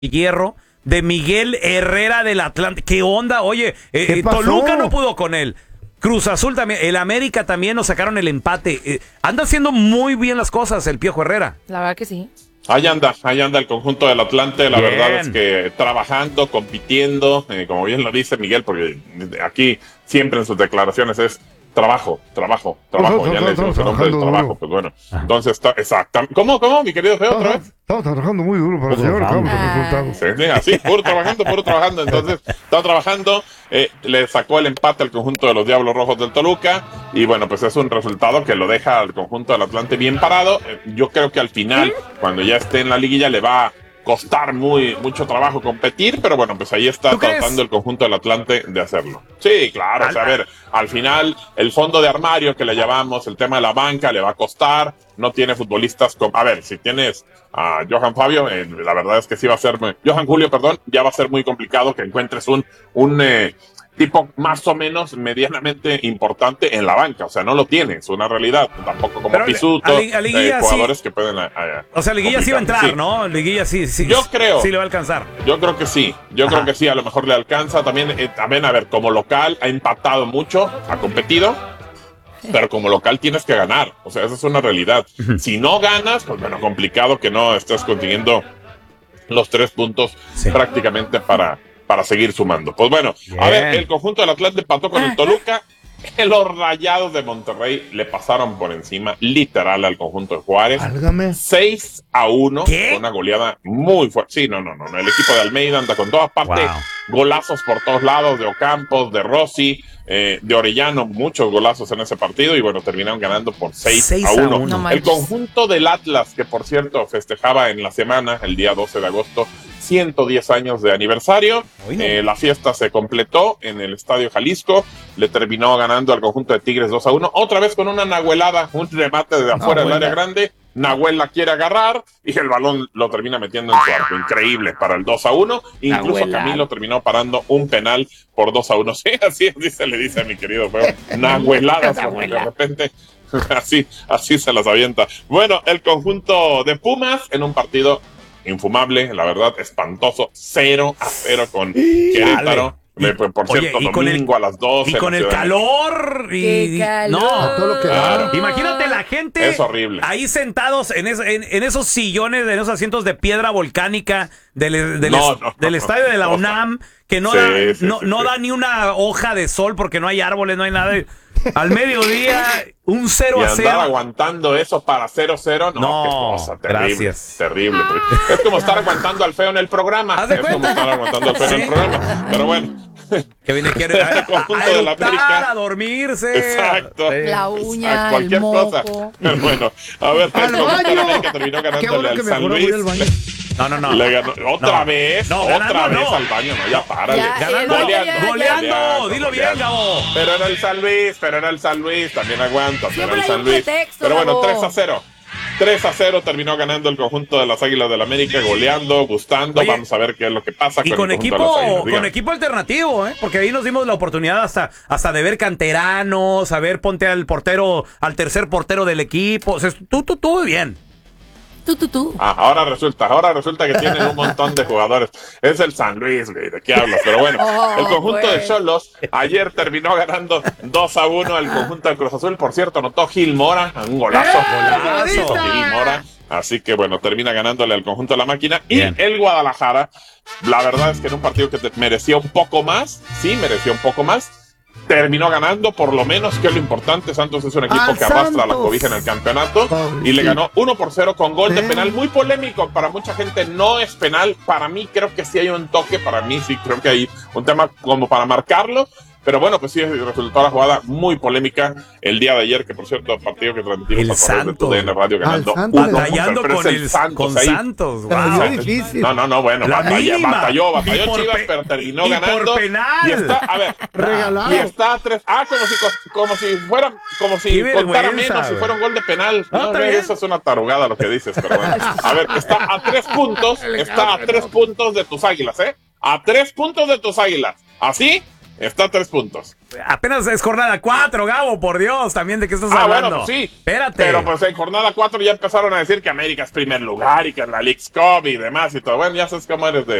Hierro de Miguel Herrera del Atlante. ¿Qué onda? Oye, ¿Qué pasó? Toluca no pudo con él. Cruz Azul también, el América también nos sacaron el empate. Anda haciendo muy bien las cosas el Piojo Herrera. La verdad que sí. Ahí anda el conjunto del Atlante. La Bien. verdad es que trabajando, compitiendo, como bien lo dice Miguel, porque aquí siempre en sus declaraciones es trabajo. Ya le decimos el nombre del trabajo, pues bueno. Entonces está exactamente. ¿Cómo, mi querido Feo, otra vez? Estamos trabajando muy duro para llevar a cabo los resultados. Sí, así, puro trabajando. Entonces, está trabajando, le sacó el empate al conjunto de los Diablos Rojos del Toluca. Y bueno, pues es un resultado que lo deja al conjunto del Atlante bien parado. Yo creo que al final, cuando ya esté en la liguilla, le va a costar mucho trabajo competir, pero bueno, pues ahí está tratando el conjunto del Atlante de hacerlo. Sí, claro, o sea, a ver, al final el fondo de armario que le llamamos, el tema de la banca, le va a costar, no tiene futbolistas como, a ver, si tienes a Johan Fabio, la verdad es que sí va a ser, Johan Julio, perdón, ya va a ser muy complicado que encuentres un tipo más o menos medianamente importante en la banca, o sea, no lo tiene, es una realidad, tampoco como Pisuto, jugadores sí, que pueden... o sea, Liguilla sí va a entrar, sí. ¿No? Liguilla sí. Yo creo. Sí le va a alcanzar. Yo creo que sí, creo que sí, a lo mejor le alcanza, también, a ver, como local ha empatado mucho, ha competido, pero como local tienes que ganar, o sea, esa es una realidad. Si no ganas, pues bueno, complicado que no estés consiguiendo los 3 puntos prácticamente para seguir sumando. Pues bueno, a ver, el conjunto del Atlante empató con el Toluca. Los Rayados de Monterrey le pasaron por encima, literal, al conjunto de Juárez. Válgame. 6-1. Con una goleada muy fuerte. Sí, no. El equipo de Almeida anda con todas partes. Golazos por todos lados, de Ocampos, de Rossi, de Orellano, muchos golazos en ese partido. Y bueno, terminaron ganando por 6-1. No el conjunto del Atlas, que por cierto festejaba en la semana, el día 12 de agosto, 110 años de aniversario. La fiesta se completó en el Estadio Jalisco. Le terminó ganando al conjunto de Tigres 2-1. Otra vez con una nahuelada, un remate de afuera del área grande. Nahuel la quiere agarrar y el balón lo termina metiendo en su arco. Increíble para el 2-1. Incluso Camilo terminó parando un penal por 2-1. Sí, así se le dice a mi querido Feo. Nahueladas, porque de repente así se las avienta. Bueno, el conjunto de Pumas en un partido infumable, la verdad, espantoso, 0-0 con Querétaro. Por cierto, domingo a las 12. Y con el calor. ¡Qué calor! No, todo lo que da. Imagínate la gente. Es horrible. Ahí sentados en esos sillones, en esos asientos de piedra volcánica del estadio de la UNAM, que no da ni una hoja de sol porque no hay árboles, no hay nada. Al mediodía, un 0-0. Y andar aguantando eso para 0-0, no, qué cosa, terrible. Gracias. Terrible. Es como estar aguantando al Feo en el programa. Es como estar aguantando al Feo en el programa. Pero bueno. Que viene a conjunto de la América. A dormirse. Exacto. La uña, cualquier el moco. cosa. Pero bueno, a ver, el conjunto de la América terminó ganándole al San Luis. No. Le ganó otra vez al baño, ya párale. Goleando, dilo bien, Gabo. Pero era el San Luis, también aguanta, pero el San Luis. Pero bueno, 3-0 terminó ganando el conjunto de las Águilas del la América, goleando, gustando. Oye, vamos a ver qué es lo que pasa con equipo alternativo, porque ahí nos dimos la oportunidad hasta de ver canteranos, a ver, ponte al tercer portero del equipo. O sea, tú bien. Tú. Ahora resulta que tienen un montón de jugadores. Es el San Luis, güey, ¿de qué hablas? Pero bueno, el conjunto de Xolos ayer terminó ganando 2-1 al conjunto del Cruz Azul. Por cierto, anotó Gil Mora, un golazo. Gil Mora. Así que bueno, termina ganándole al conjunto de la máquina. Bien. Y el Guadalajara, la verdad es que en un partido que merecía un poco más, terminó ganando, por lo menos, que es lo importante. Santos es un equipo que arrastra la cobija en el campeonato y le ganó 1-0 con gol de penal, muy polémico. Para mucha gente no es penal, para mí creo que sí hay un toque, para mí sí creo que hay un tema como para marcarlo. Pero bueno, pues sí, resultó la jugada muy polémica el día de ayer, que por cierto, el partido que transmitimos a través de TUDN Radio ganando 1-0. Batallando con Santos. Wow. Difícil. No, bueno, batalló Chivas, pero terminó ganando. Por penal. Y está, a ver, regalado. Y está a 3. Como si contara menos, si fuera un gol de penal. No, eso es una tarugada lo que dices, pero bueno. A ver, está a 3 puntos, de tus Águilas, A 3 puntos de tus Águilas. Así. Está a 3 puntos. apenas es jornada 4, Gabo, por Dios, también de qué estás hablando. Bueno, pues sí. Espérate. Pero pues en jornada 4 ya empezaron a decir que América es primer lugar y que es la Leagues Cup y demás y todo. Bueno, ya sabes cómo eres de